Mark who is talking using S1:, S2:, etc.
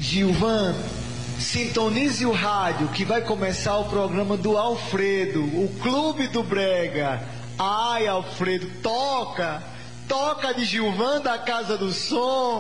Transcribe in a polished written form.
S1: Gilvan, sintonize o rádio que vai começar o programa do Alfredo, o Clube do Brega. Ai, Alfredo, toca de Gilvan da Casa do Som.